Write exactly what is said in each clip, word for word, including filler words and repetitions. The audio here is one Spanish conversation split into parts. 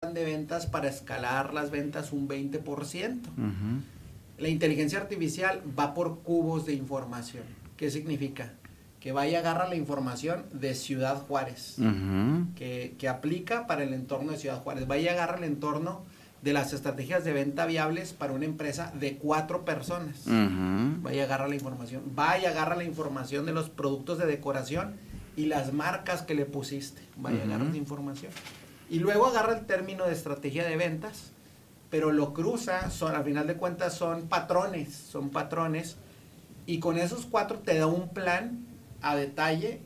de ventas para escalar las ventas un veinte por ciento. Uh-huh. La inteligencia artificial va por cubos de información. ¿Qué significa? Que va y agarra la información de Ciudad Juárez, uh-huh. que, que aplica para el entorno de Ciudad Juárez. Va y agarra el entorno de las estrategias de venta viables para una empresa de cuatro personas. Uh-huh. Va y agarra la información. Va y agarra la información de los productos de decoración y las marcas que le pusiste. Va y uh-huh. agarra esa información. Y luego agarra el término de estrategia de ventas, pero lo cruza, son, al final de cuentas son patrones, son patrones, y con esos cuatro te da un plan a detalle,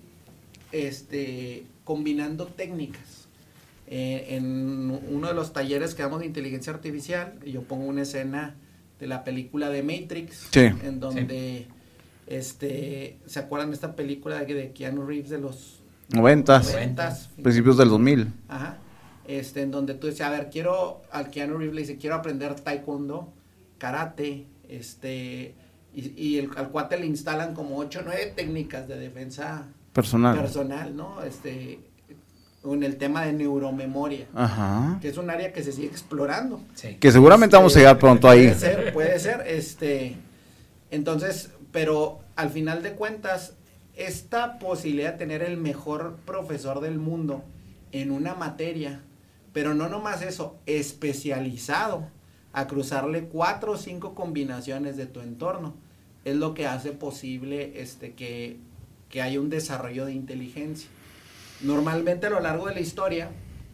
este, combinando técnicas. Eh, en uno de los talleres que damos de inteligencia artificial, yo pongo una escena de la película de Matrix, sí, en donde, sí. este, ¿se acuerdan de esta película de, de Keanu Reeves de los noventas, noventas principios del dos mil? Ajá. Este, en donde tú dices, a ver, quiero, al Keanu Reeves le dice, quiero aprender taekwondo, karate, este, y, y el, al cuate le instalan como ocho o nueve técnicas de defensa personal, personal, ¿no? Este, en el tema de neuromemoria, ajá, que es un área que se sigue explorando. Sí. Que seguramente este, vamos a llegar pronto puede ahí. Puede ser, puede ser, este, entonces, pero al final de cuentas, esta posibilidad de tener el mejor profesor del mundo en una materia, pero no nomás eso, especializado a cruzarle cuatro o cinco combinaciones de tu entorno, es lo que hace posible este que, que haya un desarrollo de inteligencia. Normalmente a lo largo de la historia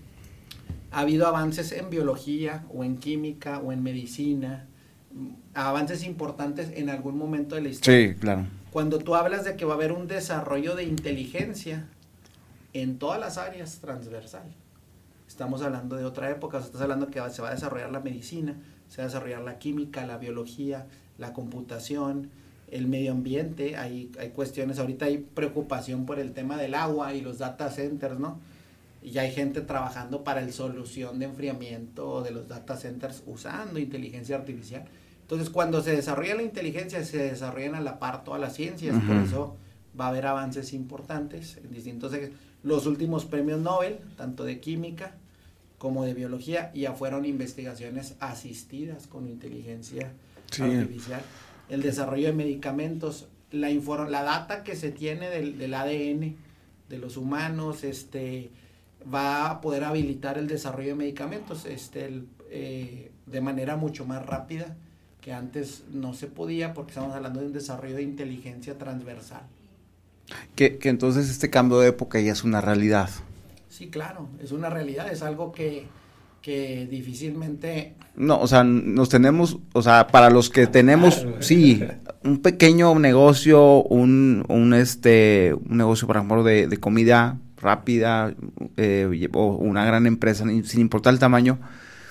ha habido avances en biología o en química o en medicina, avances importantes en algún momento de la historia. Sí, claro. Cuando tú hablas de que va a haber un desarrollo de inteligencia en todas las áreas transversal, estamos hablando de otra época, estás hablando que se va a desarrollar la medicina, se va a desarrollar la química, la biología, la computación, el medio ambiente, hay, hay cuestiones, ahorita hay preocupación por el tema del agua y los data centers, ¿no? Y ya hay gente trabajando para la solución de enfriamiento de los data centers usando inteligencia artificial. Entonces, cuando se desarrolla la inteligencia, se desarrollan a la par todas las ciencias, uh-huh. Por eso va a haber avances importantes en distintos. Los últimos premios Nobel, tanto de química como de biología, ya fueron investigaciones asistidas con inteligencia sí. artificial. El desarrollo de medicamentos, la inform- la data que se tiene del, del A D N de los humanos, este, va a poder habilitar el desarrollo de medicamentos, este, el, eh, de manera mucho más rápida que antes no se podía, porque estamos hablando de un desarrollo de inteligencia transversal. Que, que entonces este cambio de época ya es una realidad. Sí, claro, es una realidad, es algo que, que difícilmente... No, o sea, nos tenemos, o sea, para los que tenemos, claro. sí, un pequeño negocio, un, un este, un negocio, por ejemplo, de, de comida rápida, eh, o una gran empresa, sin importar el tamaño,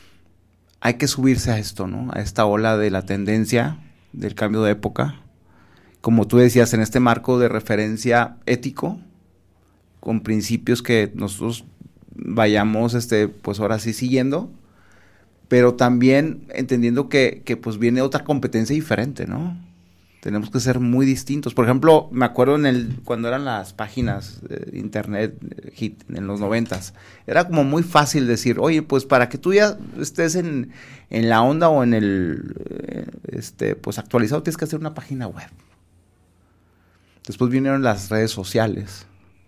hay que subirse a esto, ¿no? A esta ola de la tendencia del cambio de época. Como tú decías, en este marco de referencia ético, con principios que nosotros vayamos, este, pues ahora sí siguiendo, pero también entendiendo que, que pues viene otra competencia diferente, ¿no? Tenemos que ser muy distintos. Por ejemplo, me acuerdo en el cuando eran las páginas de internet hit en los noventas, era como muy fácil decir, oye, pues para que tú ya estés en, en la onda o en el, este, pues actualizado, tienes que hacer una página web. Después vinieron las redes sociales.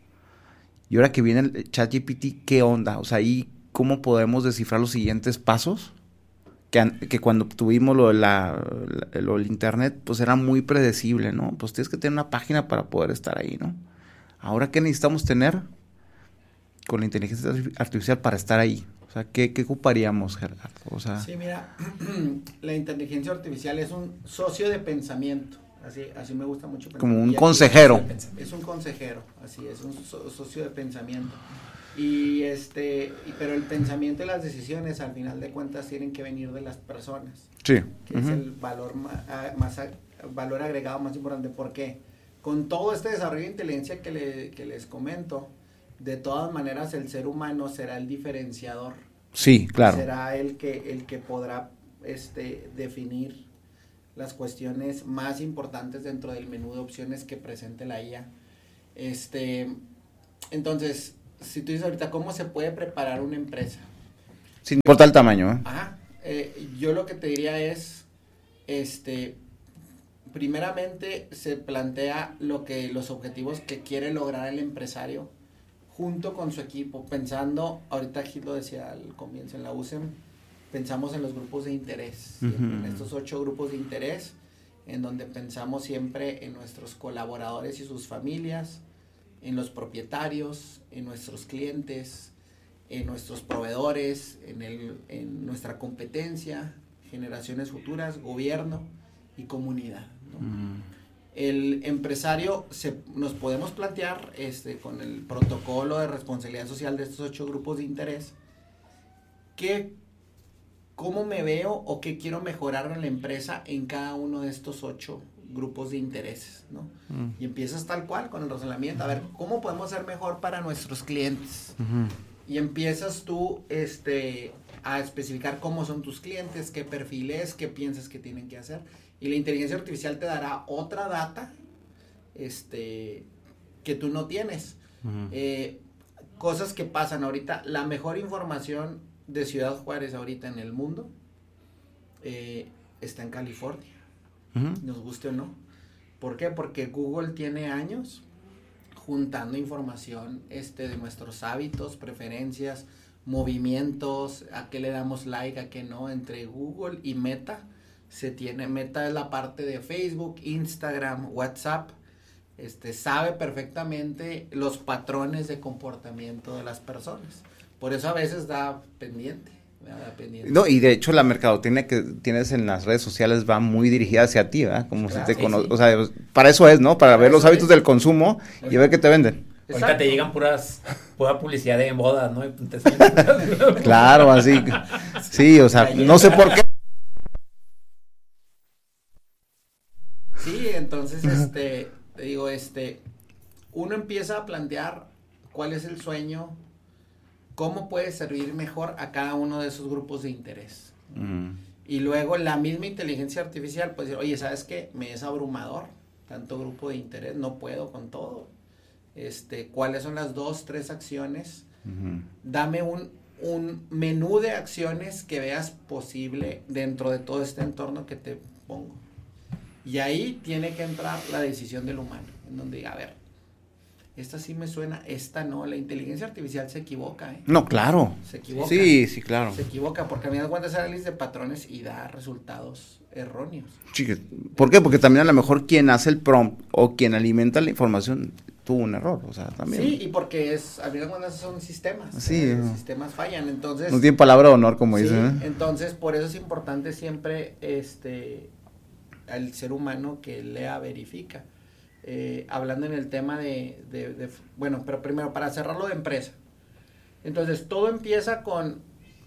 Y ahora que viene el ChatGPT, ¿qué onda? O sea, ahí, ¿cómo podemos descifrar los siguientes pasos? Que, que cuando tuvimos lo, de la, la, lo del internet, pues era muy predecible, ¿no? Pues tienes que tener una página para poder estar ahí, ¿no? Ahora, ¿qué necesitamos tener con la inteligencia artificial para estar ahí? O sea, ¿qué, qué ocuparíamos, Gerardo? O sea, sí, mira, la inteligencia artificial es un socio de pensamiento. Así, así me gusta mucho. Como un consejero. Es un consejero, así es, un so, socio de pensamiento. Y este, y, pero el pensamiento y las decisiones al final de cuentas tienen que venir de las personas. Sí. Que uh-huh. es el valor más, más valor agregado más importante. Porque con todo este desarrollo de inteligencia que, le, que les comento, de todas maneras el ser humano será el diferenciador. Sí, claro. Será el que, el que podrá este, definir las cuestiones más importantes dentro del menú de opciones que presente la I A. Este, entonces, si tú dices ahorita, ¿cómo se puede preparar una empresa? Sin importar el tamaño, ¿eh? Ajá. Eh, yo lo que te diría es, este, primeramente se plantea lo que los objetivos que quiere lograr el empresario junto con su equipo, pensando, ahorita Gil lo decía al comienzo en la U S E M, pensamos en los grupos de interés, uh-huh. en estos ocho grupos de interés, en donde pensamos siempre en nuestros colaboradores y sus familias, en los propietarios, en nuestros clientes, en nuestros proveedores, en, el, en nuestra competencia, generaciones futuras, gobierno y comunidad, ¿no? Uh-huh. El empresario, se, nos podemos plantear este, con el protocolo de responsabilidad social de estos ocho grupos de interés, que, cómo me veo o qué quiero mejorar en la empresa en cada uno de estos ocho grupos de intereses, ¿no? Uh-huh. Y empiezas tal cual con el razonamiento, uh-huh. a ver, ¿cómo podemos ser mejor para nuestros clientes? Uh-huh. Y empiezas tú este, a especificar cómo son tus clientes, qué perfiles, qué piensas que tienen que hacer. Y la inteligencia artificial te dará otra data este, que tú no tienes. Uh-huh. Eh, cosas que pasan ahorita. La mejor información de Ciudad Juárez ahorita en el mundo eh, está en California. Uh-huh. Nos guste o no. ¿Por qué? Porque Google tiene años juntando información este, de nuestros hábitos, preferencias, movimientos, a qué le damos like, a qué no, entre Google y Meta. Se tiene, Meta es la parte de Facebook, Instagram, WhatsApp, este, sabe perfectamente los patrones de comportamiento de las personas. Por eso a veces da pendiente. Da pendiente. No, y de hecho la mercadotecnia que tienes en las redes sociales va muy dirigida hacia ti, ¿verdad? Como claro, se te sí, conoce, sí. O sea, para eso es, ¿no? Para, para ver los hábitos es. del consumo y ver qué te venden. Exacto. Ahorita te llegan puras, pura publicidad de bodas, ¿no? Claro, así. Sí, o sea, no sé por qué. Sí, entonces, este, te digo, este, uno empieza a plantear cuál es el sueño, cómo puede servir mejor a cada uno de esos grupos de interés. Uh-huh. Y luego la misma inteligencia artificial puede decir, oye, ¿sabes qué? Me es abrumador, tanto grupo de interés, no puedo con todo. Este, ¿cuáles son las dos, tres acciones? Uh-huh. Dame un, un menú de acciones que veas posible dentro de todo este entorno que te pongo. Y ahí tiene que entrar la decisión del humano, en donde diga, a ver, esta sí me suena, esta no. La inteligencia artificial se equivoca, ¿eh? No, claro. Se equivoca. Sí, sí, claro. Se equivoca porque a mí me da cuenta de análisis de patrones y da resultados erróneos. Sí, ¿por qué? Porque también a lo mejor quien hace el prompt o quien alimenta la información tuvo un error, o sea, también. Sí, y porque es, a mí me da cuenta son sistemas. Sí. ¿eh? Los sistemas fallan, entonces. No tiene palabra de honor, como sí, dicen, ¿eh? Entonces, por eso es importante siempre, este, al ser humano que lea, verifica. Eh, hablando en el tema de, de, de, bueno, pero primero para cerrarlo de empresa. Entonces, todo empieza con,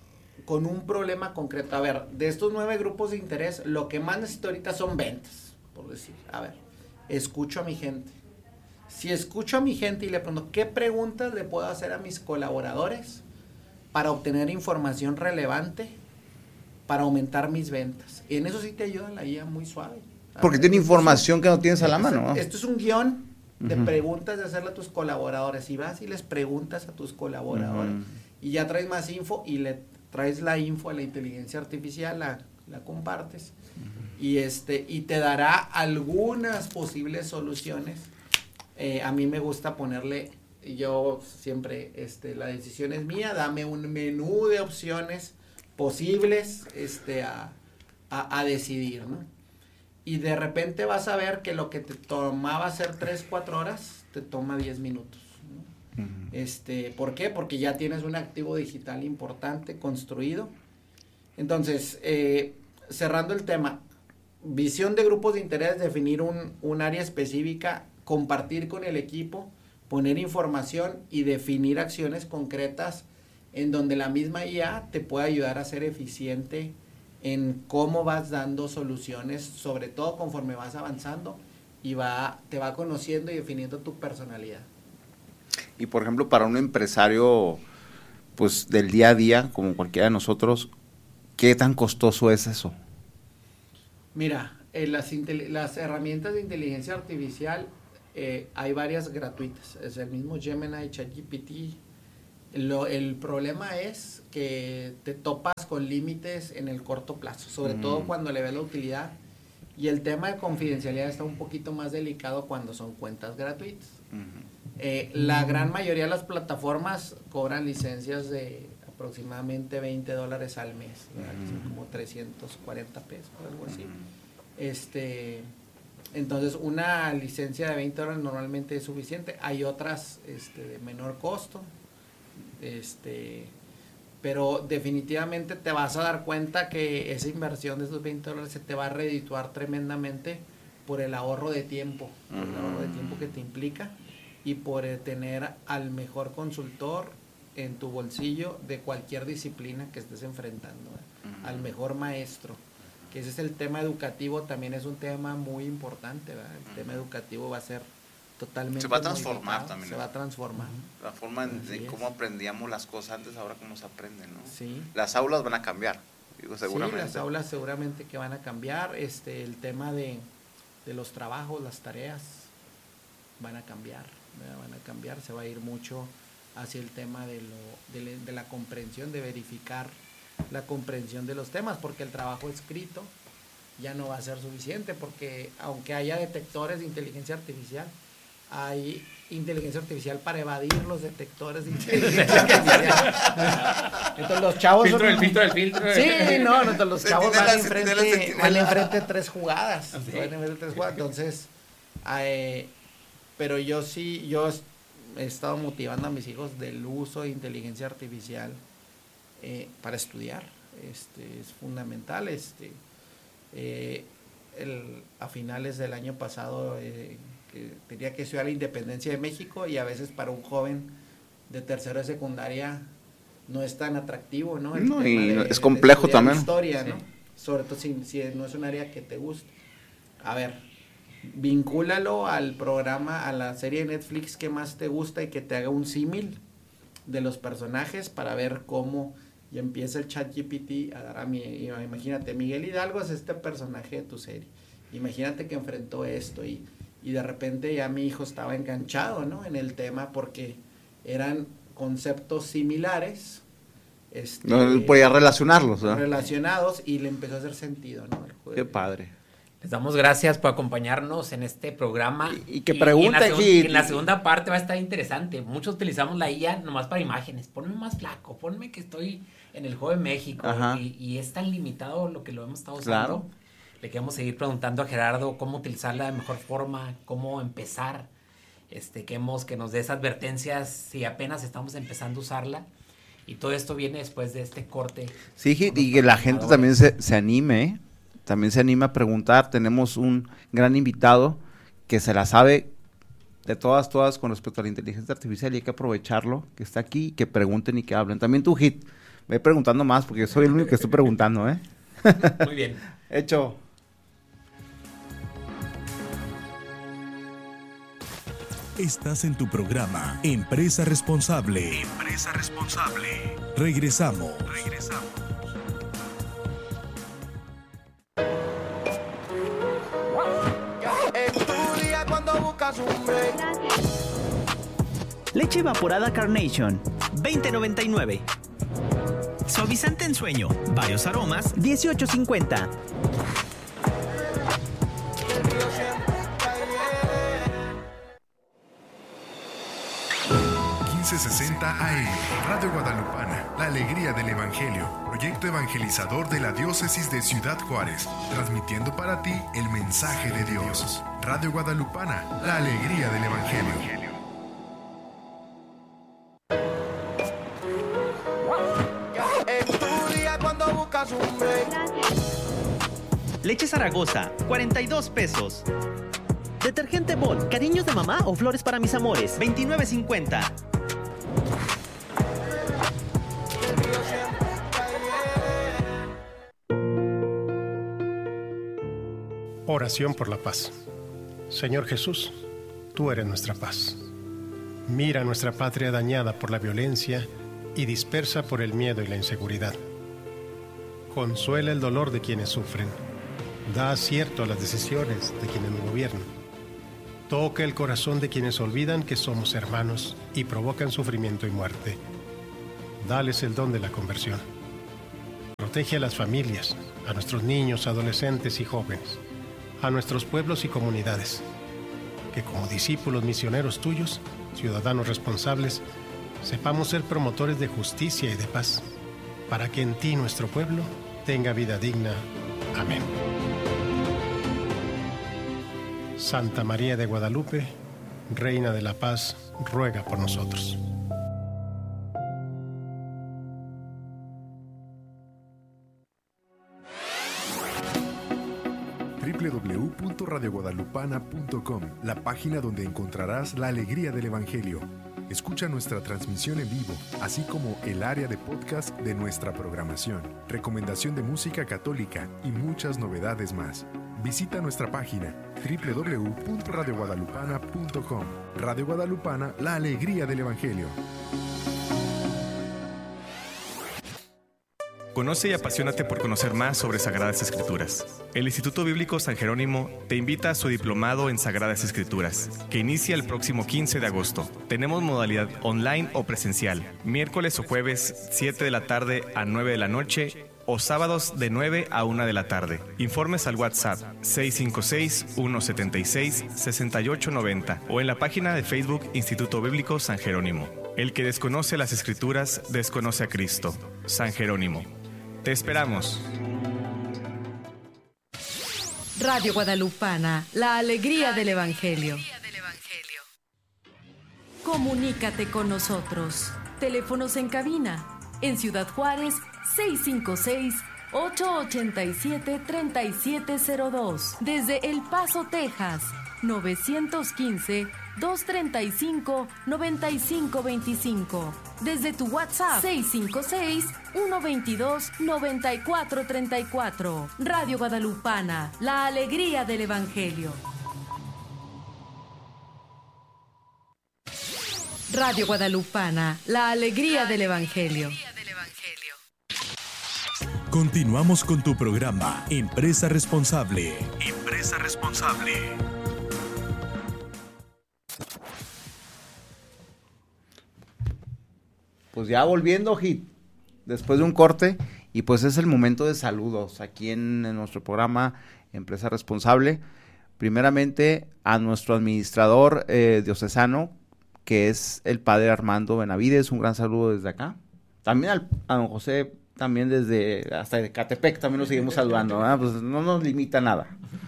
con un problema concreto. A ver, de estos nueve grupos de interés, lo que más necesito ahorita son ventas, por decir. A ver, escucho a mi gente. Si escucho a mi gente y le pregunto, ¿qué preguntas le puedo hacer a mis colaboradores para obtener información relevante, para aumentar mis ventas? Y en eso sí te ayuda la I A muy suave. Porque tiene información que no tienes a la mano, ¿no? Esto es un guión de uh-huh. preguntas de hacerle a tus colaboradores. Y vas y les preguntas a tus colaboradores. Uh-huh. Y ya traes más info y le traes la info a la inteligencia artificial, la, la compartes. Uh-huh. Y, este, y te dará algunas posibles soluciones. Eh, a mí me gusta ponerle, yo siempre, este, la decisión es mía, dame un menú de opciones posibles este, a, a, a decidir, ¿no? Y de repente vas a ver que lo que te tomaba hacer tres, cuatro horas, te toma diez minutos, ¿no? Uh-huh. Este, ¿por qué? Porque ya tienes un activo digital importante construido. Entonces, eh, cerrando el tema, visión de grupos de interés, definir un, un área específica, compartir con el equipo, poner información y definir acciones concretas en donde la misma I A te puede ayudar a ser eficiente en cómo vas dando soluciones, sobre todo conforme vas avanzando y va te va conociendo y definiendo tu personalidad. Y por ejemplo, para un empresario pues del día a día, como cualquiera de nosotros, ¿qué tan costoso es eso? Mira, eh, las, las herramientas de inteligencia artificial, eh, hay varias gratuitas, es el mismo Gemini, ChatGPT, Lo, el problema es que te topas con límites en el corto plazo, sobre mm. todo cuando le ves la utilidad. Y el tema de confidencialidad está un poquito más delicado cuando son cuentas gratuitas. Uh-huh. Eh, la gran mayoría de las plataformas cobran licencias de aproximadamente veinte dólares al mes, uh-huh. son como trescientos cuarenta pesos, algo así. Uh-huh. Este, entonces, una licencia de veinte dólares normalmente es suficiente. Hay otras este, de menor costo. Este, pero definitivamente te vas a dar cuenta que esa inversión de esos veinte dólares se te va a redituar tremendamente por el ahorro de tiempo, por el ahorro de tiempo que te implica y por tener al mejor consultor en tu bolsillo de cualquier disciplina que estés enfrentando, ¿eh? Uh-huh. Al mejor maestro, que ese es el tema educativo, también es un tema muy importante, ¿verdad? El uh-huh. tema educativo va a ser totalmente se va a transformar también, se va a transformar la forma en, de cómo aprendíamos las cosas antes, ahora cómo se aprenden, ¿no? Sí. Las aulas van a cambiar, digo, seguramente. Sí, las aulas seguramente que van a cambiar, este, el tema de, de los trabajos, las tareas van a cambiar, ¿verdad? Van a cambiar, se va a ir mucho hacia el tema de lo de, de la comprensión, de verificar la comprensión de los temas, porque el trabajo escrito ya no va a ser suficiente, porque aunque haya detectores de inteligencia artificial, hay inteligencia artificial para evadir los detectores de inteligencia artificial. Entonces los chavos filtro, son, el filtro, el filtro. Sí, no, entonces los chavos van enfrente, van enfrente de tres jugadas, ¿sí? van enfrente de tres jugadas. Entonces, eh, pero yo sí, yo he estado motivando a mis hijos del uso de inteligencia artificial eh, para estudiar. Este es fundamental. Este, eh, el, a finales del año pasado eh, que tenía que estudiar la independencia de México, y a veces para un joven de tercero de secundaria no es tan atractivo, ¿no? El no y de, es complejo de también. Historia, sí. ¿no? Sobre todo si, si no es un área que te gusta. A ver, vincúlalo al programa, a la serie de Netflix que más te gusta y que te haga un símil de los personajes para ver cómo y empieza el ChatGPT a dar a mi, imagínate, Miguel Hidalgo es este personaje de tu serie, imagínate que enfrentó esto y, y de repente ya mi hijo estaba enganchado, ¿no? En el tema porque eran conceptos similares, este, no podía relacionarlos, ¿verdad? relacionados, y le empezó a hacer sentido, ¿no? Qué padre. Les damos gracias por acompañarnos en este programa. Y, y que pregunte aquí. Y, en la segunda parte va a estar interesante. Muchos utilizamos la I A nomás para imágenes. Ponme más flaco, ponme que estoy en el Juego de México. Y, y es tan limitado lo que lo hemos estado usando. Claro. Le queremos seguir preguntando a Gerardo cómo utilizarla de mejor forma, cómo empezar. Este, queremos que nos dé esas advertencias si apenas estamos empezando a usarla. Y todo esto viene después de este corte. Sí, y que la gente también se, se anime, ¿eh? También se anima a preguntar. Tenemos un gran invitado que se la sabe de todas, todas con respecto a la inteligencia artificial, y hay que aprovecharlo, que está aquí, que pregunten y que hablen. También tú, Hit, ve preguntando más, porque soy el único que estoy preguntando, ¿eh? Muy bien. Hecho. Estás en tu programa Empresa Responsable. Empresa Responsable. Regresamos. Regresamos. Leche evaporada Carnation, veinte noventa y nueve. Suavizante en sueño, varios aromas, dieciocho cincuenta. quince sesenta A M, Radio Guadalupana, la alegría del Evangelio, proyecto evangelizador de la diócesis de Ciudad Juárez, transmitiendo para ti el mensaje de Dios. Radio Guadalupana, la alegría del Evangelio. Leche Zaragoza, cuarenta y dos pesos. Detergente Bon, cariños de mamá o flores para mis amores, veintinueve cincuenta. Oración por la paz. Señor Jesús, tú eres nuestra paz. Mira nuestra patria dañada por la violencia y dispersa por el miedo y la inseguridad. Consuela el dolor de quienes sufren. Da acierto a las decisiones de quienes nos gobiernan. Toca el corazón de quienes olvidan que somos hermanos y provocan sufrimiento y muerte. dales el don de la conversión. Protege a las familias, a nuestros niños, adolescentes y jóvenes, a nuestros pueblos y comunidades. Que como discípulos misioneros tuyos, ciudadanos responsables, sepamos ser promotores de justicia y de paz, para que en ti nuestro pueblo tenga vida digna. Amén. Santa María de Guadalupe, Reina de la Paz, ruega por nosotros. doble u doble u doble u punto radio guadalupana punto com, la página donde encontrarás la alegría del Evangelio. Escucha nuestra transmisión en vivo, así como el área de podcast de nuestra programación, recomendación de música católica y muchas novedades más. Visita nuestra página doble u doble u doble u punto radio guadalupana punto com. Radio Guadalupana, la alegría del Evangelio. Conoce y apasionate por conocer más sobre Sagradas Escrituras. El Instituto Bíblico San Jerónimo te invita a su diplomado en Sagradas Escrituras, que inicia el próximo quince de agosto. Tenemos modalidad online o presencial, miércoles o jueves, siete de la tarde a nueve de la noche, o sábados de nueve a una de la tarde. Informes al WhatsApp seis cinco seis, uno siete seis, seis ocho nueve cero o en la página de Facebook Instituto Bíblico San Jerónimo. El que desconoce las Escrituras, desconoce a Cristo. San Jerónimo. Te esperamos. Radio Guadalupana, la alegría del Evangelio. Comunícate con nosotros. Teléfonos en cabina. En Ciudad Juárez, seis cinco seis, ocho ocho siete, tres siete cero dos. Desde El Paso, Texas, nueve uno cinco, dos tres cinco, nueve cinco dos cinco. Desde tu WhatsApp, seis cinco seis, uno dos dos, nueve cuatro tres cuatro. Radio Guadalupana, la alegría del Evangelio. Radio Guadalupana, la alegría del Evangelio. Continuamos con tu programa Empresa Responsable. Empresa Responsable. Pues ya volviendo, Hit, después de un corte, y pues es el momento de saludos aquí en, en nuestro programa Empresa Responsable. Primeramente a nuestro administrador eh, diocesano, que es el padre Armando Benavides, un gran saludo desde acá. También al, a don José, también desde hasta de Catepec, también lo seguimos saludando, ¿verdad? Pues no nos limita nada.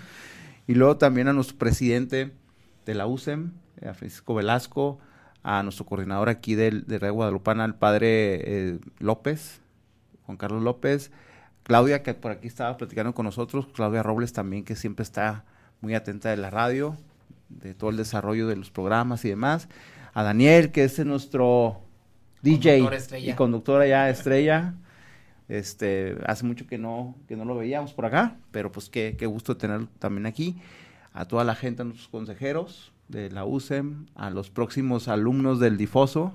Y luego también a nuestro presidente de la U S E M, a Francisco Velasco, a nuestro coordinador aquí del, de Radio Guadalupana, el padre eh, López, Juan Carlos López, Claudia, que por aquí estaba platicando con nosotros, Claudia Robles también, que siempre está muy atenta de la radio, de todo el desarrollo de los programas y demás, a Daniel, que es nuestro D J y conductora ya estrella. Este, hace mucho que no, que no lo veíamos por acá, pero pues qué, qué gusto tenerlo también aquí. A toda la gente, a nuestros consejeros de la U S E M, a los próximos alumnos del Difoso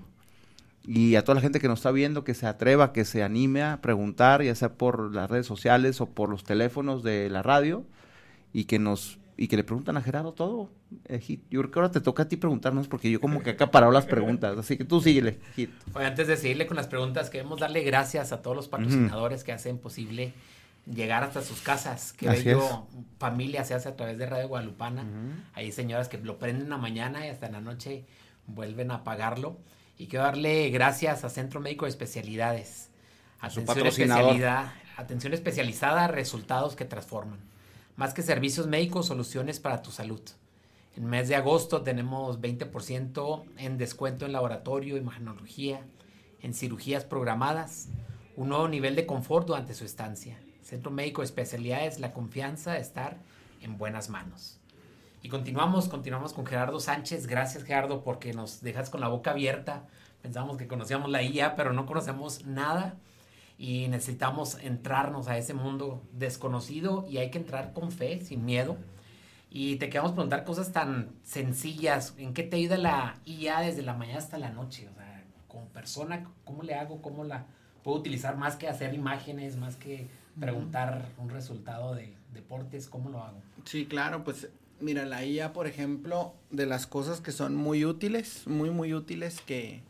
y a toda la gente que nos está viendo, que se atreva, que se anime a preguntar, ya sea por las redes sociales o por los teléfonos de la radio, y que nos y que le preguntan a Gerardo todo. Eh, Hit, yo creo que ahora te toca a ti preguntarnos, porque yo como que he acaparado las preguntas, así que tú síguele, Hit. Oye, antes de seguirle con las preguntas, queremos darle gracias a todos los patrocinadores uh-huh. que hacen posible llegar hasta sus casas. Que bello familia se hace a través de Radio Guadalupana. Uh-huh. Hay señoras que lo prenden en la mañana y hasta en la noche vuelven a apagarlo. Y quiero darle gracias a Centro Médico de Especialidades. Atención, especialidad, atención especializada, resultados que transforman. Más que servicios médicos, soluciones para tu salud. En el mes de agosto tenemos veinte por ciento en descuento en laboratorio, imagenología, en cirugías programadas, un nuevo nivel de confort durante su estancia. Centro Médico de Especialidades, la confianza de estar en buenas manos. Y continuamos, continuamos con Gerardo Sánchez. Gracias, Gerardo, porque nos dejas con la boca abierta. Pensábamos que conocíamos la I A, pero no conocemos nada. Y necesitamos entrarnos a ese mundo desconocido y hay que entrar con fe, sin miedo. Y te queremos preguntar cosas tan sencillas. ¿En qué te ayuda la I A desde la mañana hasta la noche? O sea, como persona, ¿cómo le hago? ¿Cómo la puedo utilizar más que hacer imágenes, más que preguntar un resultado de deportes? ¿Cómo lo hago? Sí, claro, pues mira, la I A, por ejemplo, de las cosas que son muy útiles, muy, muy útiles, que,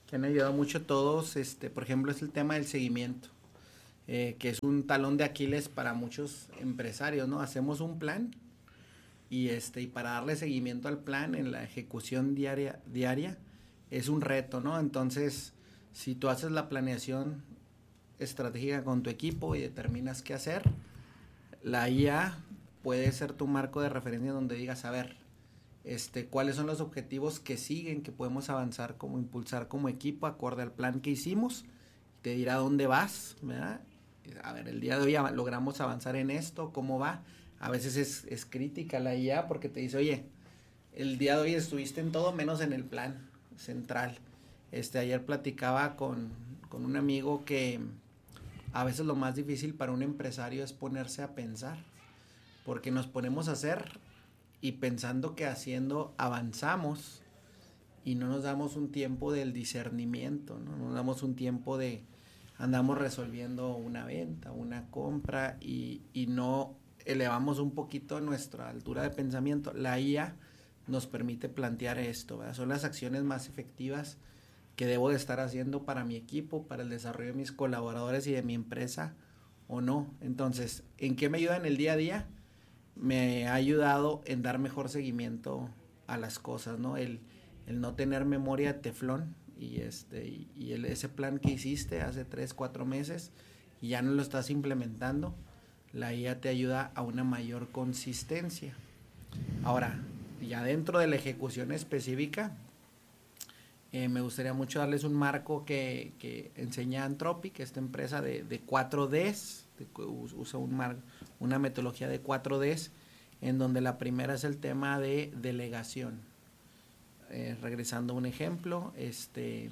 que han ayudado mucho todos, este, por ejemplo, es el tema del seguimiento, eh, que es un talón de Aquiles para muchos empresarios, ¿no? Hacemos un plan y este y para darle seguimiento al plan en la ejecución diaria diaria es un reto, ¿no? Entonces, si tú haces la planeación estratégica con tu equipo y determinas qué hacer, la I A puede ser tu marco de referencia donde digas, a ver, este, cuáles son los objetivos que siguen, que podemos avanzar como impulsar como equipo acorde al plan que hicimos, te dirá dónde vas, ¿verdad? A ver, el día de hoy logramos avanzar en esto, ¿cómo va? A veces es, es crítica la I A porque te dice, oye, el día de hoy estuviste en todo menos en el plan central. Este, ayer platicaba con, con un amigo que a veces lo más difícil para un empresario es ponerse a pensar, porque nos ponemos a hacer y pensando que haciendo avanzamos y no nos damos un tiempo del discernimiento, no nos damos un tiempo de andamos resolviendo una venta, una compra y, y no elevamos un poquito nuestra altura de pensamiento. La I A nos permite plantear esto, ¿verdad? Son las acciones más efectivas que debo de estar haciendo para mi equipo, para el desarrollo de mis colaboradores y de mi empresa o no. Entonces, ¿en qué me ayuda en el día a día? Me ha ayudado en dar mejor seguimiento a las cosas, ¿no? El, el no tener memoria de teflón y, este, y, y el, ese plan que hiciste hace tres, cuatro meses y ya no lo estás implementando, la I A te ayuda a una mayor consistencia. Ahora, ya dentro de la ejecución específica, eh, me gustaría mucho darles un marco que, que enseña Anthropic, esta empresa de, de cuatro Ds, de, usa un mar, una metodología de cuatro Ds, en donde la primera es el tema de delegación. Eh, regresando a un ejemplo, este,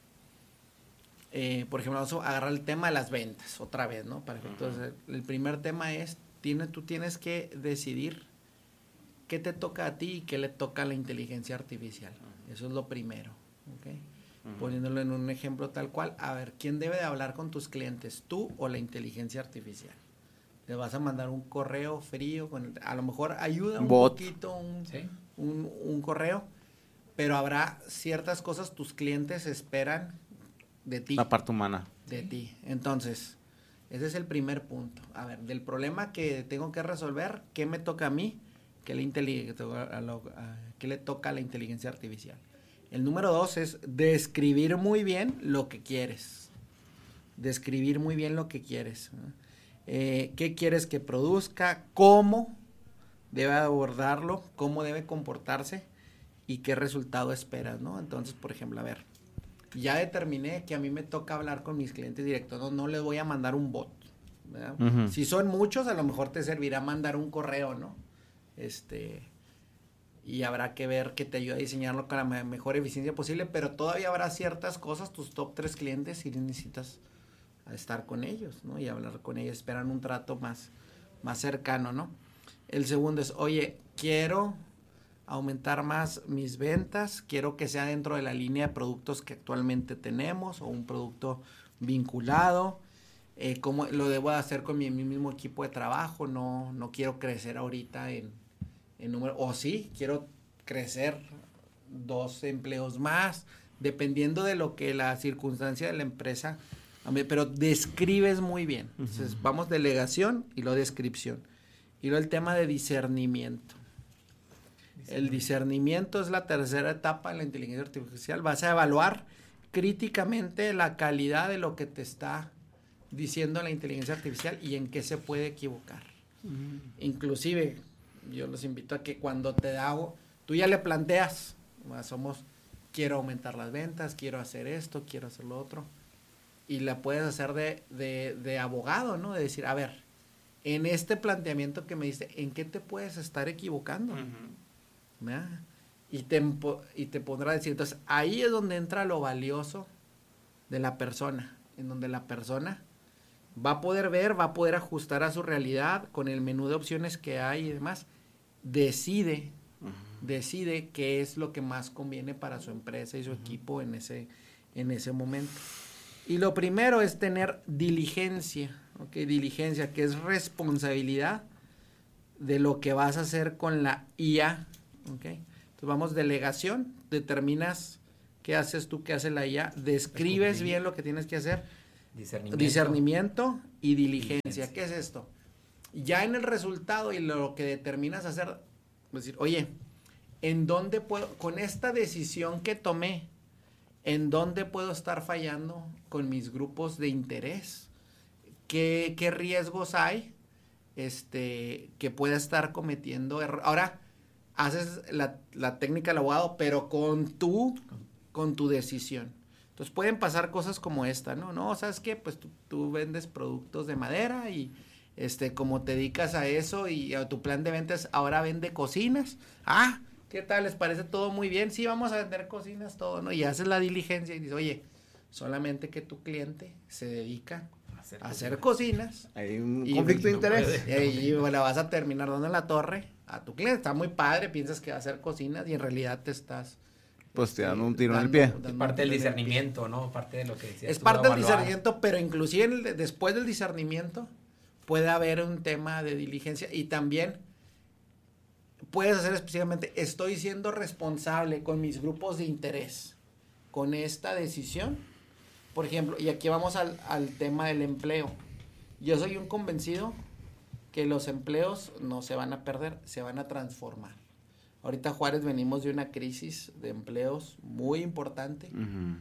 eh, por ejemplo, vamos a agarrar el tema de las ventas, otra vez, ¿no? Para entonces, el primer tema es, tiene, tú tienes que decidir qué te toca a ti y qué le toca a la inteligencia artificial. Eso es lo primero, ¿ok? Uh-huh. Poniéndolo en un ejemplo tal cual, a ver, ¿quién debe de hablar con tus clientes, tú o la inteligencia artificial? Le vas a mandar un correo frío, con el, a lo mejor ayuda un Bot. poquito un, ¿Sí? un, un correo, pero habrá ciertas cosas tus clientes esperan de ti. La parte humana. De ti. Entonces, ese es el primer punto. A ver, del problema que tengo que resolver, ¿qué me toca a mí? ¿Qué le, ¿Qué le toca a la inteligencia artificial? El número dos es describir muy bien lo que quieres. Describir muy bien lo que quieres. Eh, ¿Qué quieres que produzca? ¿Cómo debe abordarlo? ¿Cómo debe comportarse? ¿Y qué resultado esperas, no? Entonces, por ejemplo, a ver, ya determiné que a mí me toca hablar con mis clientes directos. No, no les voy a mandar un bot, ¿verdad? Uh-huh. Si son muchos, a lo mejor te servirá mandar un correo, ¿no? Este, y habrá que ver que te ayuda a diseñarlo con la mejor eficiencia posible, pero todavía habrá ciertas cosas, tus top tres clientes, si necesitas estar con ellos, ¿no? Y hablar con ellos, esperan un trato más, más cercano, ¿no? El segundo es, oye, quiero aumentar más mis ventas, quiero que sea dentro de la línea de productos que actualmente tenemos o un producto vinculado, eh, ¿cómo lo debo hacer con mi, mi mismo equipo de trabajo? No, no quiero crecer ahorita en, en número, o sí, quiero crecer dos empleos más, dependiendo de lo que la circunstancia de la empresa, pero describes muy bien. Entonces, uh-huh. vamos delegación y luego descripción. Y luego el tema de discernimiento. El discernimiento es la tercera etapa de la inteligencia artificial. Vas a evaluar críticamente la calidad de lo que te está diciendo la inteligencia artificial y en qué se puede equivocar. Uh-huh. Inclusive, yo los invito a que cuando te hago, tú ya le planteas, somos, quiero aumentar las ventas, quiero hacer esto, quiero hacer lo otro, y la puedes hacer de, de, de abogado, ¿no? De decir, a ver, en este planteamiento que me diste, ¿en qué te puedes estar equivocando? Uh-huh. ¿Verdad? Y te, y te pondrá a decir, entonces, ahí es donde entra lo valioso de la persona, en donde la persona va a poder ver, va a poder ajustar a su realidad con el menú de opciones que hay y demás, decide, uh-huh. decide qué es lo que más conviene para su empresa y su uh-huh. equipo en ese, en ese momento. Y lo primero es tener diligencia, ¿ok? Diligencia, que es responsabilidad de lo que vas a hacer con la I A, ¿ok? Entonces vamos, delegación, determinas ¿Qué haces tú? ¿Qué hace la I A? Describes Descubrir. bien lo que tienes que hacer. Discernimiento. Discernimiento y diligencia. diligencia. ¿Qué es esto? Ya en el resultado y lo que determinas hacer, pues decir, oye, ¿en dónde puedo, con esta decisión que tomé, en dónde puedo estar fallando con mis grupos de interés? ¿Qué, qué riesgos hay este, que pueda estar cometiendo errores? Ahora, haces la, la técnica del abogado, pero con tu, con tu decisión. Entonces, pueden pasar cosas como esta, ¿no? No, ¿sabes qué? Pues tú, tú vendes productos de madera y este, como te dedicas a eso y a tu plan de ventas ahora vende cocinas. Ah, ¿qué tal? ¿Les parece todo muy bien? Sí, vamos a vender cocinas, todo, ¿no? Y haces la diligencia y dices, oye, solamente que tu cliente se dedica a hacer, a hacer cocinas. Hay un conflicto de interés. Y, y, y la vas a terminar dando en la torre a tu cliente. Está muy padre, piensas que va a hacer cocinas y en realidad te estás... Pues te dan un tiro dando, en el pie. Es parte del discernimiento, ¿no? Parte de lo que decías. Es parte del discernimiento, pero inclusive el, después del discernimiento puede haber un tema de diligencia y también puedes hacer específicamente, estoy siendo responsable con mis grupos de interés, con esta decisión. Por ejemplo, y aquí vamos al, al tema del empleo. Yo soy un convencido que los empleos no se van a perder, se van a transformar. Ahorita Juárez venimos de una crisis de empleos muy importante, uh-huh.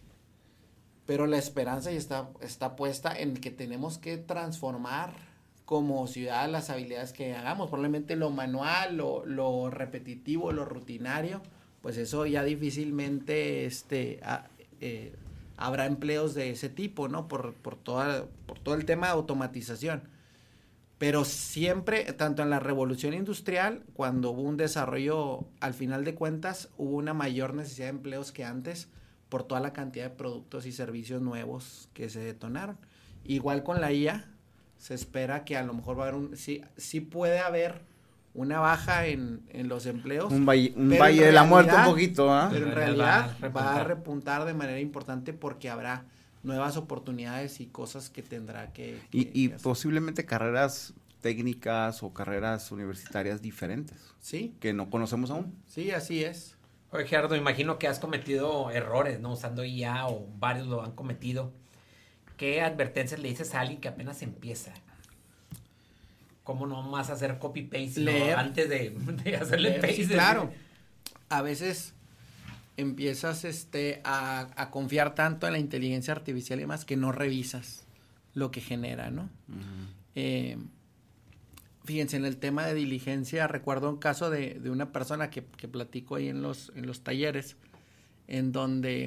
pero la esperanza ya está, está puesta en que tenemos que transformar como ciudad las habilidades que hagamos. Probablemente lo manual, lo, lo repetitivo, lo rutinario, pues eso ya difícilmente este, a, eh, habrá empleos de ese tipo, ¿no? Por, por, toda, por todo el tema de automatización. Pero siempre, tanto en la revolución industrial, cuando hubo un desarrollo, al final de cuentas, hubo una mayor necesidad de empleos que antes por toda la cantidad de productos y servicios nuevos que se detonaron. Igual con la I A, se espera que a lo mejor va a haber un... Sí, sí puede haber una baja en, en los empleos. Un valle, un valle de realidad, la muerte un poquito, ¿ah? ¿eh? Pero en realidad va a, va a repuntar de manera importante porque habrá nuevas oportunidades y cosas que tendrá que... que y y que posiblemente carreras técnicas o carreras universitarias diferentes. Sí. Que no conocemos aún. Sí, así es. Oye, Gerardo, imagino que has cometido errores, ¿no? Usando I A o varios lo han cometido. ¿Qué advertencias le dices a alguien que apenas empieza? ¿Cómo no más hacer copy-paste ¿no? antes de, de hacerle Leer, paste? Sí, claro. A veces empiezas este, a, a confiar tanto en la inteligencia artificial y demás que no revisas lo que genera, ¿no? Uh-huh. Eh, fíjense, en el tema de diligencia, recuerdo un caso de, de una persona que, que platico ahí en los, en los talleres, en donde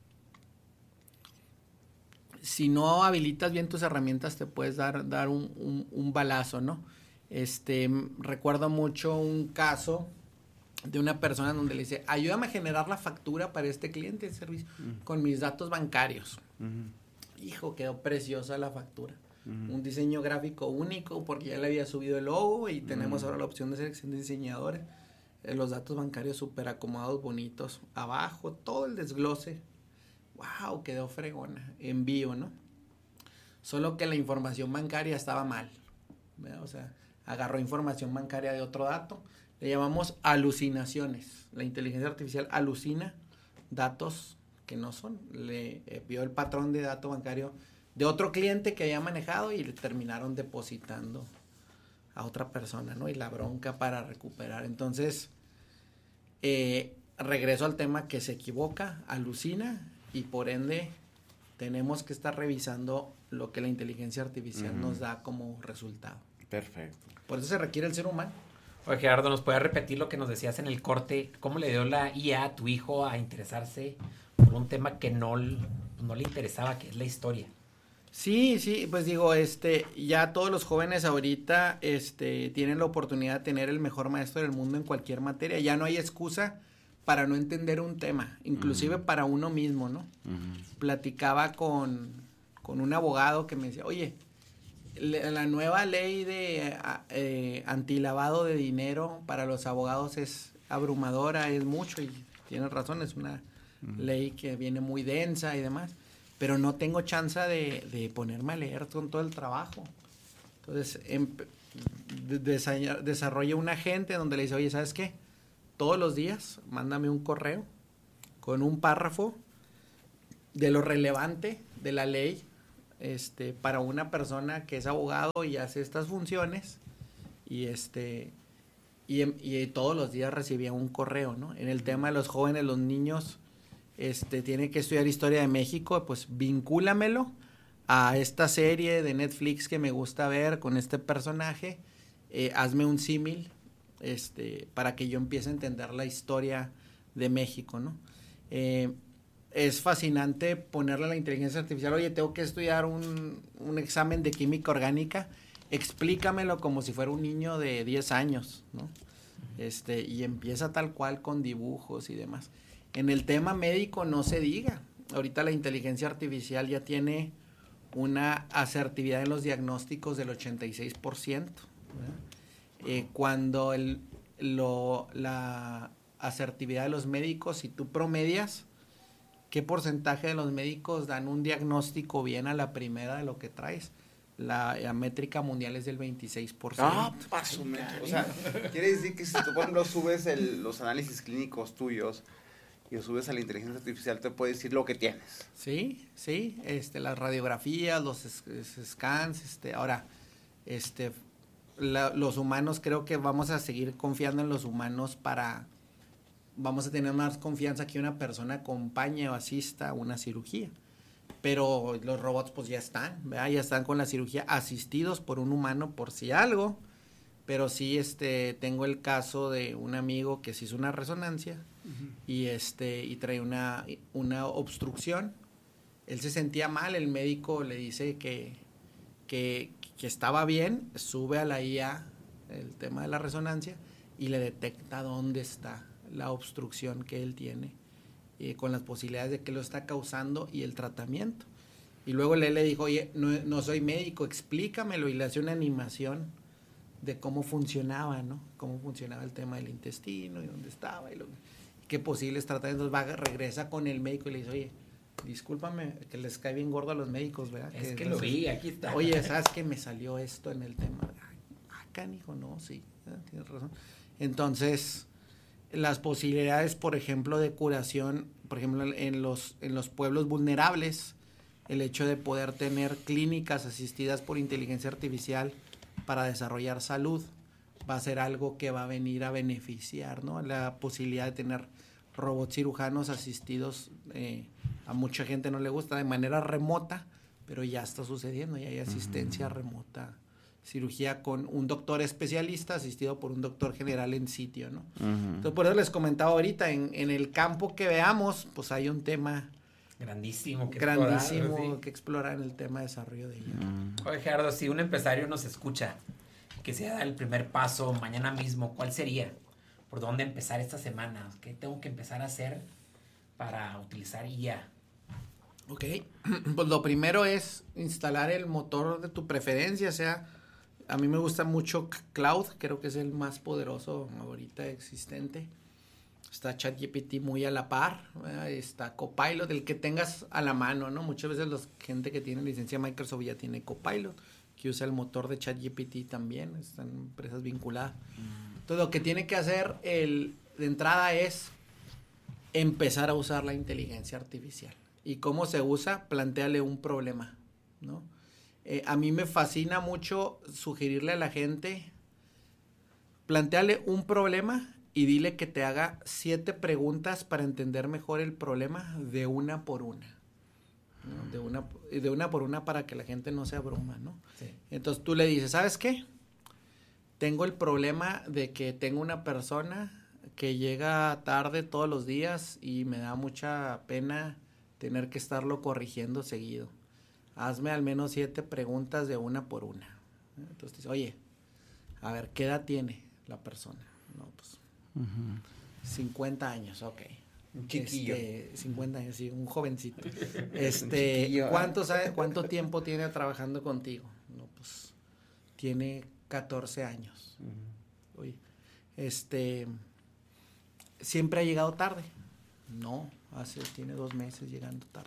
si no habilitas bien tus herramientas te puedes dar, dar un, un, un balazo, ¿no? Este, recuerdo mucho un caso de una persona donde le dice, ayúdame a generar la factura para este cliente de servicio uh-huh. con mis datos bancarios. Uh-huh. Hijo, quedó preciosa la factura. Uh-huh. Un diseño gráfico único porque ya le había subido el logo y tenemos uh-huh. ahora la opción de selección de diseñadores. Eh, los datos bancarios súper acomodados, bonitos. Abajo, todo el desglose. ¡Wow! Quedó fregona. Envío, ¿no? Solo que la información bancaria estaba mal. ¿Verdad? O sea, agarró información bancaria de otro dato. Le llamamos alucinaciones. La inteligencia artificial alucina datos que no son. Le eh, vio el patrón de dato bancario de otro cliente que había manejado y le terminaron depositando a otra persona, ¿no? Y la bronca para recuperar. Entonces, eh, regreso al tema que se equivoca, alucina y por ende tenemos que estar revisando lo que la inteligencia artificial uh-huh. nos da como resultado. Perfecto. Por eso se requiere el ser humano. Oye, Gerardo, ¿nos puedes repetir lo que nos decías en el corte? ¿Cómo le dio la I A a tu hijo a interesarse por un tema que no, no le interesaba, que es la historia? Sí, sí, pues digo, este, ya todos los jóvenes ahorita, este, tienen la oportunidad de tener el mejor maestro del mundo en cualquier materia. Ya no hay excusa para no entender un tema, inclusive uh-huh. para uno mismo, ¿no? Uh-huh. Platicaba con, con un abogado que me decía, oye, le, la nueva ley de eh, antilavado de dinero para los abogados es abrumadora, es mucho, y tienes razón, es una uh-huh. ley que viene muy densa y demás. Pero no tengo chance de, de ponerme a leer con todo el trabajo. Entonces, em, de, desarrolla un agente donde le dice, oye, ¿sabes qué? Todos los días, mándame un correo con un párrafo de lo relevante de la ley este, para una persona que es abogado y hace estas funciones y este y, y todos los días recibía un correo, ¿no? En el tema de los jóvenes, los niños, este, tiene que estudiar historia de México, pues vincúlamelo a esta serie de Netflix que me gusta ver con este personaje, eh, hazme un símil, este, para que yo empiece a entender la historia de México, ¿no? Eh, es fascinante ponerle a la inteligencia artificial, oye, tengo que estudiar un, un examen de química orgánica, explícamelo como si fuera un niño de diez años, ¿no? Este, y empieza tal cual con dibujos y demás. En el tema médico no se diga, ahorita la inteligencia artificial ya tiene una asertividad en los diagnósticos del ochenta y seis por ciento, eh, cuando el, lo, la asertividad de los médicos, si tú promedias, ¿qué porcentaje de los médicos dan un diagnóstico bien a la primera de lo que traes? La, la métrica mundial es del veintiséis por ciento. Ah, paso, o sea, quiere decir que si tú, por ejemplo, subes el, los análisis clínicos tuyos y lo subes a la inteligencia artificial, te puede decir lo que tienes. Sí, sí, este, las radiografías, los es, es, scans, este, ahora, este, la, los humanos, creo que vamos a seguir confiando en los humanos para, vamos a tener más confianza que una persona acompañe o asista a una cirugía. Pero los robots pues ya están, ¿verdad? Ya están con la cirugía asistidos por un humano por si algo, pero sí este tengo el caso de un amigo que se hizo una resonancia uh-huh. y este y trae una, una obstrucción. Él se sentía mal, el médico le dice que, que, que estaba bien, sube a la I A el tema de la resonancia y le detecta dónde está la obstrucción que él tiene. Eh, con las posibilidades de que lo está causando y el tratamiento. Y luego él le dijo, oye, no, no soy médico, explícamelo, y le hace una animación de cómo funcionaba, ¿no? Cómo funcionaba el tema del intestino y dónde estaba y lo, qué posibles tratamientos. Va, regresa con el médico y le dice, oye, discúlpame, que les cae bien gordo a los médicos, ¿verdad? Es que, que lo vi, aquí está. Oye, ¿sabes que me salió esto en el tema? Ah, canijo, no, sí, tienes razón. Entonces, las posibilidades, por ejemplo, de curación, por ejemplo, en los, en los pueblos vulnerables, el hecho de poder tener clínicas asistidas por inteligencia artificial para desarrollar salud, va a ser algo que va a venir a beneficiar, ¿no? La posibilidad de tener robots cirujanos asistidos, eh, a mucha gente no le gusta, de manera remota, pero ya está sucediendo, ya hay asistencia uh-huh. remota, cirugía con un doctor especialista asistido por un doctor general en sitio, ¿no? Uh-huh. Entonces, por eso les comentaba ahorita, en, en el campo que veamos, pues hay un tema grandísimo que grandísimo explorar, ¿sí? que explorar en el tema de desarrollo de I A. Uh-huh. Oye, Gerardo, si un empresario nos escucha, que se da el primer paso mañana mismo, ¿cuál sería? ¿Por dónde empezar esta semana? ¿Qué tengo que empezar a hacer para utilizar I A? Ok, pues lo primero es instalar el motor de tu preferencia, o sea, a mí me gusta mucho Cloud, creo que es el más poderoso ahorita existente. Está ChatGPT muy a la par, ¿verdad? Está Copilot, el que tengas a la mano, ¿no? Muchas veces la gente que tiene licencia Microsoft ya tiene Copilot, que usa el motor de ChatGPT también, están empresas vinculadas. Mm. Entonces, lo que tiene que hacer el, de entrada es empezar a usar la inteligencia artificial. ¿Y cómo se usa? Plantéale un problema, ¿no? Eh, a mí me fascina mucho sugerirle a la gente, plantéale un problema y dile que te haga siete preguntas para entender mejor el problema de una por una, ¿no? De una, de una por una para que la gente no se abruma, ¿no? Sí. Entonces tú le dices, ¿sabes qué? Tengo el problema de que tengo una persona que llega tarde todos los días y me da mucha pena tener que estarlo corrigiendo seguido. Hazme al menos siete preguntas de una por una. Entonces dice, oye, a ver, ¿qué edad tiene la persona? No, pues, uh-huh. cincuenta años, ok. Un chiquillo. Este, cincuenta años, sí, un jovencito. Este, un ¿cuánto, sabe, ¿Cuánto tiempo tiene trabajando contigo? No, pues, tiene catorce años. Uh-huh. Oye, este, ¿siempre ha llegado tarde? No, hace, tiene dos meses llegando tarde.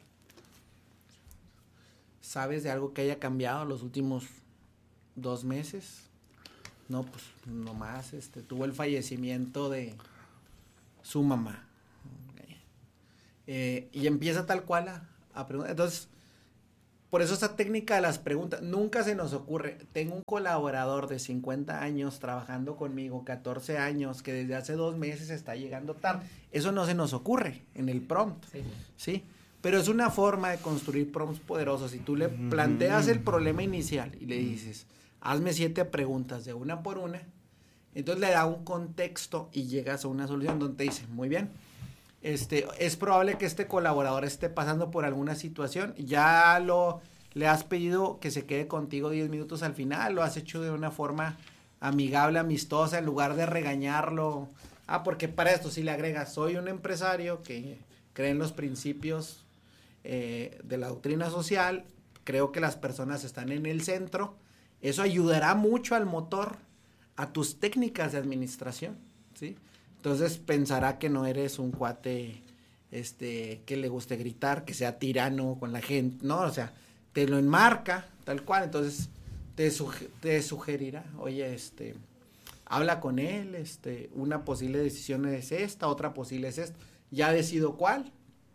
¿Sabes de algo que haya cambiado los últimos dos meses? No, pues nomás este, tuvo el fallecimiento de su mamá. Okay. Eh, y empieza tal cual a, a preguntar. Entonces, por eso esa técnica de las preguntas, nunca se nos ocurre. Tengo un colaborador de cincuenta años trabajando conmigo, catorce años, que desde hace dos meses está llegando tarde. Eso no se nos ocurre en el prompt, sí. ¿sí? Pero es una forma de construir prompts poderosos. Si tú le planteas el problema inicial y le dices, hazme siete preguntas de una por una, entonces le da un contexto y llegas a una solución donde te dice, muy bien, este, es probable que este colaborador esté pasando por alguna situación, ya lo le has pedido que se quede contigo diez minutos al final, lo has hecho de una forma amigable, amistosa, en lugar de regañarlo. Ah, porque para esto si le agregas, soy un empresario que cree en los principios eh, de la doctrina social, creo que las personas están en el centro, eso ayudará mucho al motor, a tus técnicas de administración, ¿sí? Entonces pensará que no eres un cuate este, que le guste gritar, que sea tirano con la gente, ¿no? O sea, te lo enmarca tal cual, entonces te, suge- te sugerirá, oye, este, habla con él, este, una posible decisión es esta, otra posible es esta, ya decido cuál,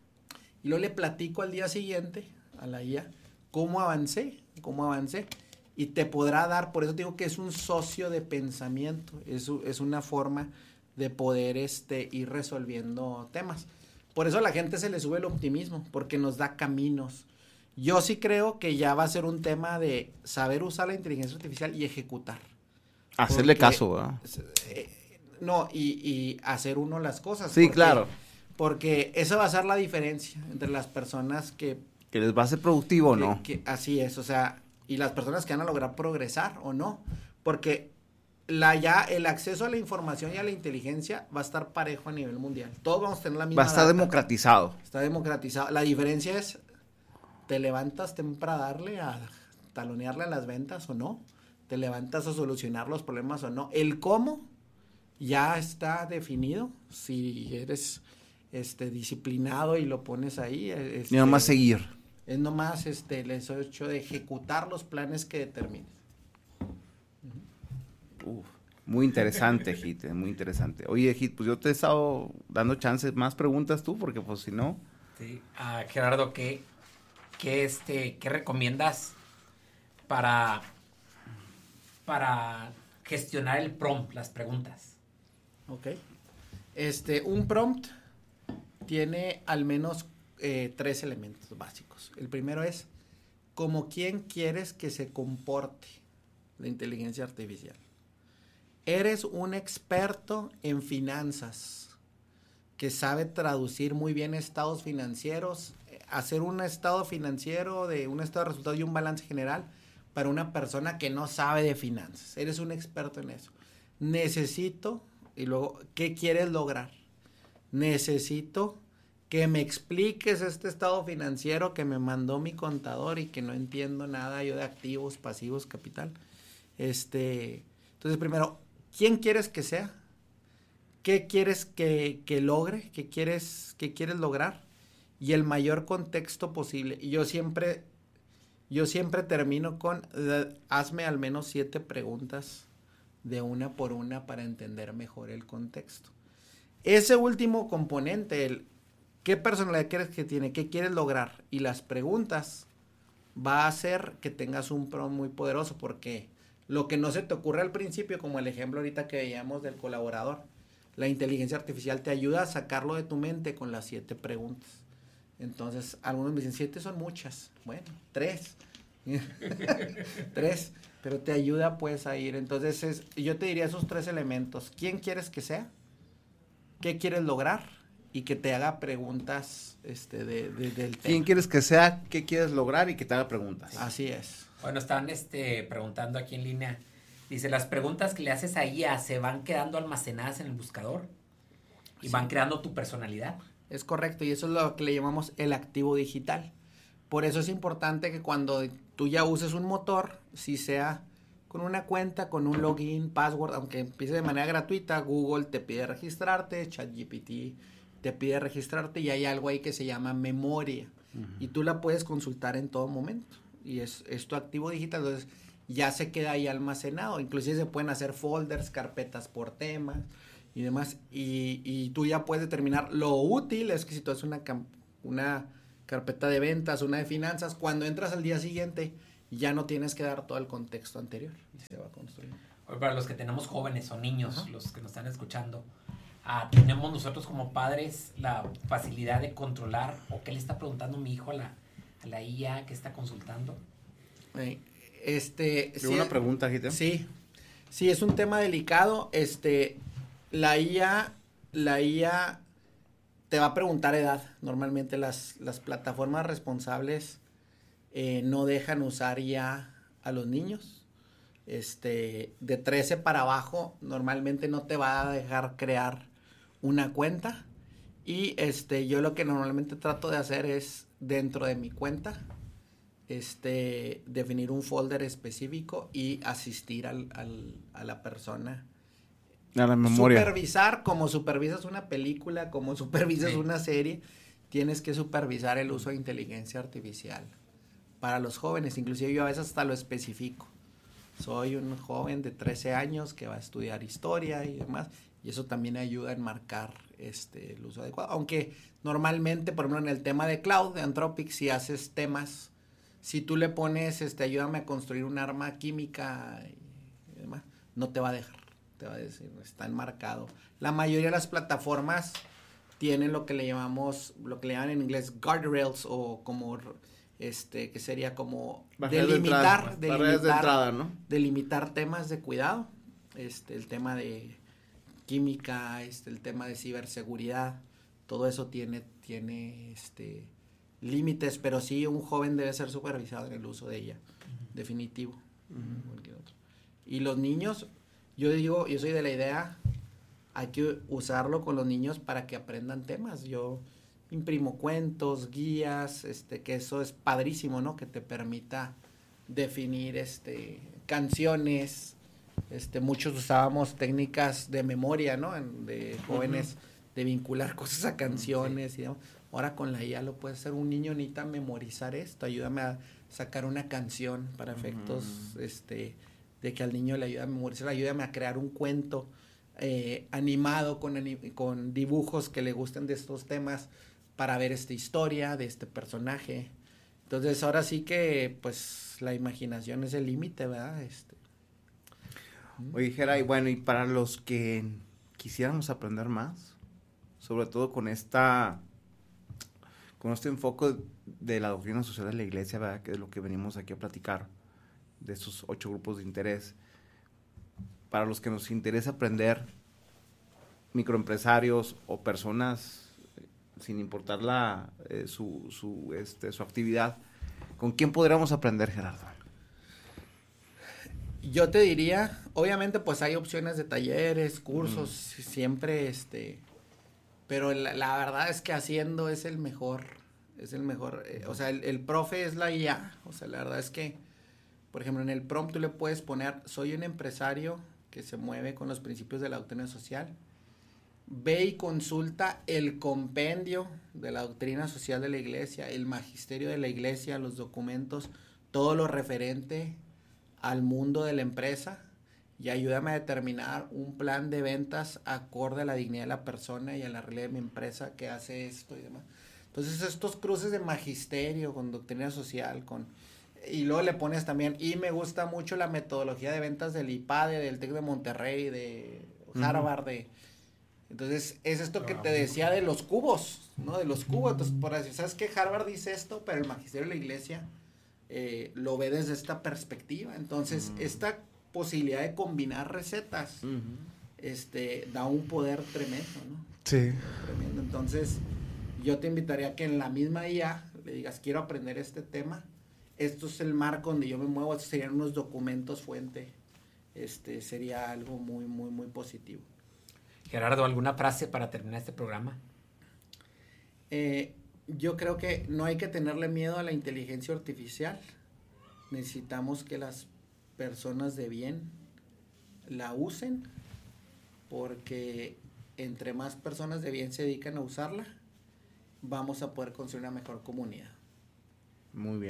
y luego le platico al día siguiente a la I A cómo avancé, cómo avancé, y te podrá dar, por eso digo que es un socio de pensamiento, es, es una forma de poder este, ir resolviendo temas. Por eso a la gente se le sube el optimismo, porque nos da caminos. Yo sí creo que ya va a ser un tema de saber usar la inteligencia artificial y ejecutar. Hacerle porque, caso, ¿verdad? Eh, no, y, y hacer uno las cosas. Sí, porque, claro. Porque esa va a ser la diferencia entre las personas que... Que les va a ser productivo o que, no. Que, así es, o sea, y las personas que van a lograr progresar o no. Porque... La ya, el acceso a la información y a la inteligencia va a estar parejo a nivel mundial. Todos vamos a tener la misma Va a estar data. democratizado. Está democratizado. La diferencia es, ¿te levantas temprano a darle, a talonearle a las ventas o no? ¿Te levantas a solucionar los problemas o no? El cómo ya está definido. Si eres este disciplinado y lo pones ahí. Este, y nomás seguir. Es nomás este, el hecho de ejecutar los planes que determines. Uf, muy interesante, Hit, muy interesante. Oye, Hit, pues yo te he estado dando chances, más preguntas tú, porque pues si no... Sí, uh, Gerardo, ¿qué, qué, este, ¿qué recomiendas para, para gestionar el prompt, las preguntas? Ok. Este, un prompt tiene al menos eh, tres elementos básicos. El primero es, ¿cómo quién quieres que se comporte la inteligencia artificial? Eres un experto en finanzas que sabe traducir muy bien estados financieros, hacer un estado financiero de un estado de resultados y un balance general para una persona que no sabe de finanzas. Eres un experto en eso. Necesito, y luego, ¿qué quieres lograr? Necesito que me expliques este estado financiero que me mandó mi contador y que no entiendo nada yo de activos, pasivos, capital. Este, entonces, primero, ¿quién quieres que sea? ¿Qué quieres que, que logre? ¿Qué quieres, qué quieres lograr? Y el mayor contexto posible. Y yo siempre, yo siempre termino con, uh, hazme al menos siete preguntas de una por una para entender mejor el contexto. Ese último componente, el qué personalidad quieres que tiene, qué quieres lograr, y las preguntas, va a hacer que tengas un prompt muy poderoso, porque lo que no se te ocurre al principio, como el ejemplo ahorita que veíamos del colaborador, la inteligencia artificial te ayuda a sacarlo de tu mente con las siete preguntas. Entonces, algunos me dicen, siete son muchas. Bueno, tres. tres, pero te ayuda pues a ir. Entonces, es, yo te diría esos tres elementos. ¿Quién quieres que sea? ¿Qué quieres lograr? Y que te haga preguntas este, de, de, del tema. ¿Quién quieres que sea? ¿Qué quieres lograr? Y que te haga preguntas. Así es. Bueno, están este, preguntando aquí en línea. Dice, las preguntas que le haces a I A se van quedando almacenadas en el buscador y sí. van creando tu personalidad. Es correcto, y eso es lo que le llamamos el activo digital. Por eso es importante que cuando tú ya uses un motor, si sea con una cuenta, con un login, password, aunque empiece de manera gratuita, Google te pide registrarte, ChatGPT te pide registrarte, y hay algo ahí que se llama memoria, uh-huh. y tú la puedes consultar en todo momento, y es, es tu activo digital, entonces ya se queda ahí almacenado. Inclusive se pueden hacer folders, carpetas por temas, y demás, y, y tú ya puedes determinar. Lo útil es que si tú haces una, una carpeta de ventas, una de finanzas, cuando entras al día siguiente, ya no tienes que dar todo el contexto anterior, y se va a construir. Para los que tenemos jóvenes o niños, Ajá. los que nos están escuchando, uh, tenemos nosotros como padres la facilidad de controlar, o qué le está preguntando mi hijo a la, a la I A que está consultando. Este, sí, una pregunta, Gita. Sí, sí, es un tema delicado. Este, la I A, la I A te va a preguntar edad. Normalmente las, las plataformas responsables eh, no dejan usar I A a los niños. Este, de trece para abajo, normalmente no te va a dejar crear una cuenta. Y este, yo lo que normalmente trato de hacer es, dentro de mi cuenta, este, definir un folder específico y asistir al, al, a la persona. A la memoria. Supervisar, como supervisas una película, como supervisas Sí. una serie, tienes que supervisar el uso de inteligencia artificial para los jóvenes. Inclusive yo a veces hasta lo especifico. Soy un joven de trece años que va a estudiar historia y demás, y eso también ayuda a enmarcar este, el uso adecuado. Aunque normalmente, por ejemplo, en el tema de cloud, de Anthropic, si haces temas, si tú le pones, este, ayúdame a construir un arma química y demás, no te va a dejar, te va a decir, está enmarcado. La mayoría de las plataformas tienen lo que le llamamos, lo que le llaman en inglés guardrails, o como... este que sería como Barreras delimitar, de entrada, delimitar, de entrada, ¿no? delimitar temas de cuidado, este el tema de química, este el tema de ciberseguridad, todo eso tiene tiene este límites, pero sí un joven debe ser supervisado en el uso de ella, uh-huh. Definitivo. Uh-huh. Cualquier otro. Y los niños, yo digo, yo soy de la idea, hay que usarlo con los niños para que aprendan temas. Yo imprimo cuentos, guías, este, que eso es padrísimo, ¿no? Que te permita definir, este, canciones, este, muchos usábamos técnicas de memoria, ¿no? En, de jóvenes, uh-huh. de vincular cosas a canciones, sí. Y demás. Ahora con la I A lo puede hacer. Un niño necesita memorizar esto, ayúdame a sacar una canción para efectos, uh-huh. este, de que al niño le ayude a memorizar, ayúdame a crear un cuento eh, animado con, con dibujos que le gusten de estos temas, para ver esta historia de este personaje. Entonces, ahora sí que, pues, la imaginación es el límite, ¿verdad? Este. Oye, Geray, bueno, y para los que quisiéramos aprender más, sobre todo con esta, con este enfoque de la doctrina social de la iglesia, ¿verdad? Que es lo que venimos aquí a platicar, de esos ocho grupos de interés. Para los que nos interesa aprender, microempresarios o personas, sin importar la, eh, su, su, este, su actividad, ¿con quién podríamos aprender, Gerardo? Yo te diría, obviamente, pues hay opciones de talleres, cursos, mm. siempre, este, pero la, la verdad es que haciendo es el mejor, es el mejor, eh, o sea, el, el profe es la I A, o sea, la verdad es que, por ejemplo, en el prompt tú le puedes poner, soy un empresario que se mueve con los principios de la doctrina social. Ve y consulta el compendio de la doctrina social de la iglesia, el magisterio de la iglesia, los documentos, todo lo referente al mundo de la empresa, y ayúdame a determinar un plan de ventas acorde a la dignidad de la persona y a la realidad de mi empresa que hace esto y demás. Entonces, estos cruces de magisterio con doctrina social, con y luego le pones también, y me gusta mucho la metodología de ventas del I P A D E, del TEC de Monterrey, de Harvard, uh-huh. de entonces, es esto que te decía de los cubos, ¿no? De los cubos. Entonces, por así, ¿sabes qué? Harvard dice esto, pero el magisterio de la iglesia eh, lo ve desde esta perspectiva. Entonces, uh-huh. esta posibilidad de combinar recetas uh-huh. este, da un poder tremendo, ¿no? Sí. Tremendo. Entonces, yo te invitaría a que en la misma I A le digas, quiero aprender este tema. Esto es el marco donde yo me muevo. Estos serían unos documentos fuente. Este, sería algo muy, muy, muy positivo. Gerardo, ¿alguna frase para terminar este programa? Eh, yo creo que no hay que tenerle miedo a la inteligencia artificial. Necesitamos que las personas de bien la usen, porque entre más personas de bien se dedican a usarla, vamos a poder construir una mejor comunidad. Muy bien.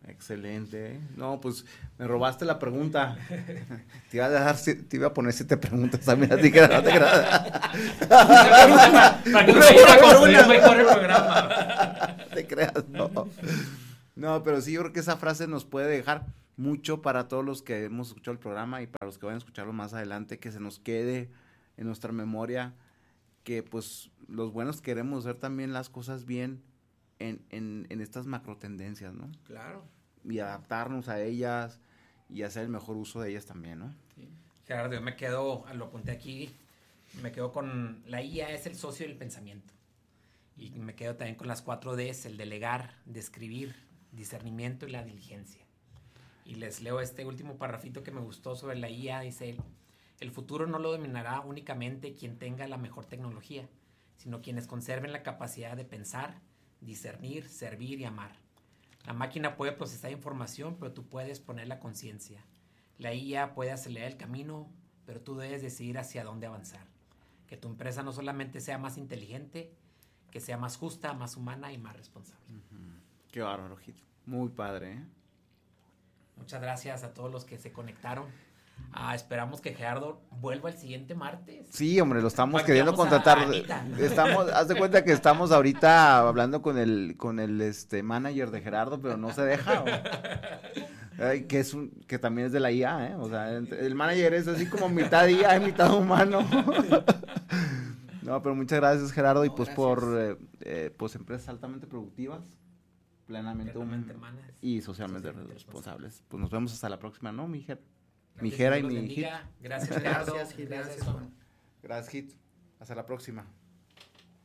Excelente, ¿eh? No, pues me robaste la pregunta. Te iba a dejar, te iba a poner siete preguntas también, así que no te creas. Para que me vaya a construir mejor el programa. No te creas, no. No, pero sí, yo creo que esa frase nos puede dejar mucho para todos los que hemos escuchado el programa y para los que vayan a escucharlo más adelante, que se nos quede en nuestra memoria, que pues los buenos queremos ver también las cosas bien en, en, en estas macro tendencias, ¿no? Claro. Y adaptarnos a ellas y hacer el mejor uso de ellas también, ¿no? Sí. Gerardo, yo me quedo, lo apunté aquí, me quedo con la I A es el socio del pensamiento. Y me quedo también con las cuatro Ds, el delegar, describir, discernimiento y la diligencia. Y les leo este último parrafito que me gustó sobre la I A, dice él, el futuro no lo dominará únicamente quien tenga la mejor tecnología, sino quienes conserven la capacidad de pensar, discernir, servir y amar. La máquina puede procesar información, pero tú puedes poner la conciencia. La I A puede acelerar el camino, pero tú debes decidir hacia dónde avanzar. Que tu empresa no solamente sea más inteligente, que sea más justa, más humana y más responsable. Uh-huh. Qué bárbaro, Ojito. Muy padre, ¿eh? Muchas gracias a todos los que se conectaron. Ah, esperamos que Gerardo vuelva el siguiente martes. Sí, hombre, lo estamos Para queriendo que vamos contratar. a Estamos, haz de cuenta que estamos ahorita hablando con el, con el este manager de Gerardo, pero no se deja. Ay, que es un, que también es de la I A, ¿eh? O sea, el, el manager es así como mitad I A y mitad humano. No, pero muchas gracias, Gerardo, no, y pues gracias. por eh, eh, pues empresas altamente productivas, plenamente, plenamente um, humanas y socialmente, socialmente responsables. Pues nos vemos hasta la próxima, ¿no, mi Ger? Mi Jera y mi Hit. Gracias, Gerardo. Gracias, Hit. Gracias, Juan. Gracias, Hit. Hasta la próxima.